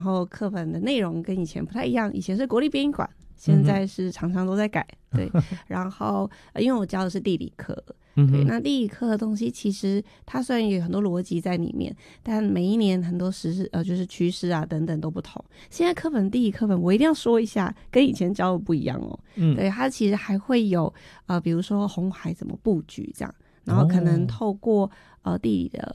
然后课本的内容跟以前不太一样，以前是国立编译馆，现在是常常都在改。对，然后因为我教的是地理课，对，那地理课的东西其实它虽然有很多逻辑在里面，但每一年很多就是趋势啊等等都不同。现在地理课本我一定要说一下，跟以前教的不一样哦。对，它其实还会有比如说红海怎么布局这样，然后可能透过地理的